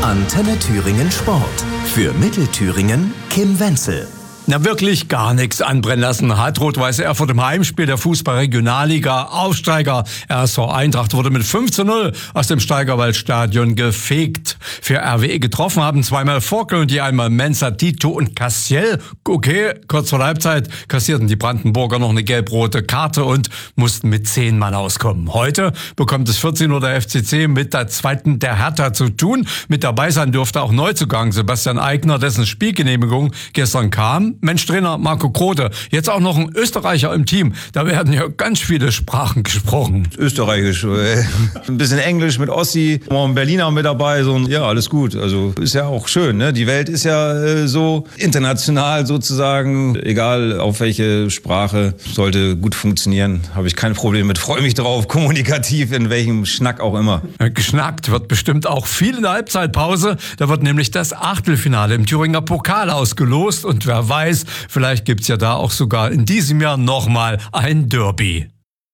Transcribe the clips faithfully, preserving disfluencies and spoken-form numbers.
Antenne Thüringen Sport. Für Mittelthüringen Kim Wenzel. Na, wirklich gar nichts anbrennen lassen hat Rot-Weiß Erfurt im Heimspiel der Fußball-Regionalliga. Aufsteiger R S V Eintracht wurde mit fünf zu null aus dem Steigerwaldstadion gefegt. Für R W E getroffen haben zweimal Forkel und die einmal Mensa, Tito und Cassiel. Okay, kurz vor der Halbzeit kassierten die Brandenburger noch eine gelb-rote Karte und mussten mit zehn Mann auskommen. Heute bekommt es vierzehn Uhr der F C C mit der zweiten der Hertha zu tun. Mit dabei sein durfte auch Neuzugang Sebastian Eigner, dessen Spielgenehmigung gestern kam. Mensch, Trainer Marco Grote, jetzt auch noch ein Österreicher im Team. Da werden ja ganz viele Sprachen gesprochen. Österreichisch, äh, ein bisschen Englisch mit Ossi, noch ein Berliner mit dabei. So, ja, alles gut. Also ist ja auch schön. Ne? Die Welt ist ja äh, so international sozusagen. Egal auf welche Sprache, sollte gut funktionieren. Habe ich kein Problem mit. Freue mich drauf, kommunikativ, in welchem Schnack auch immer. Geschnackt wird bestimmt auch viel in der Halbzeitpause. Da wird nämlich das Achtelfinale im Thüringer Pokal ausgelost. Und wer weiß, vielleicht gibt's ja da auch sogar in diesem Jahr nochmal ein Derby.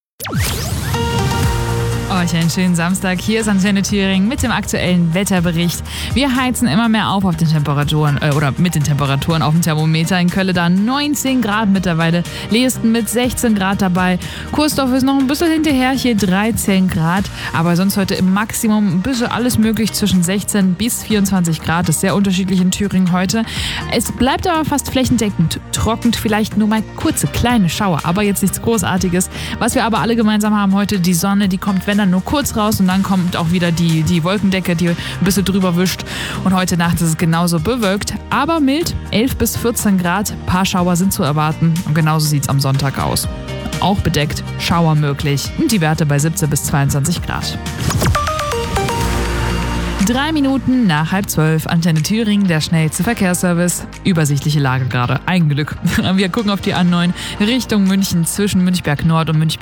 Euch einen schönen Samstag. Hier ist Antenne Thüringen mit dem aktuellen Wetterbericht. Wir heizen immer mehr auf auf den Temperaturen äh, oder mit den Temperaturen auf dem Thermometer. In Köln da neunzehn Grad mittlerweile, Leesten mit sechzehn Grad dabei. Kursdorf ist noch ein bisschen hinterher, hier dreizehn Grad. Aber sonst heute im Maximum ein bisschen alles möglich zwischen sechzehn bis vierundzwanzig Grad. Das ist sehr unterschiedlich in Thüringen heute. Es bleibt aber fast flächendeckend trocken, vielleicht nur mal kurze kleine Schauer, aber jetzt nichts Großartiges. Was wir aber alle gemeinsam haben heute, die Sonne, die kommt, wenn dann nur kurz raus und dann kommt auch wieder die, die Wolkendecke, die ein bisschen drüber wischt. Und heute Nacht ist es genauso bewölkt, aber mild, elf bis vierzehn Grad. Ein paar Schauer sind zu erwarten und genauso sieht es am Sonntag aus. Auch bedeckt, Schauer möglich und die Werte bei siebzehn bis zweiundzwanzig Grad. Drei Minuten nach halb zwölf, Antenne Thüringen, der schnellste Verkehrsservice. Übersichtliche Lage gerade, ein Glück. Wir gucken auf die A neun Richtung München zwischen Münchberg Nord und Münchberg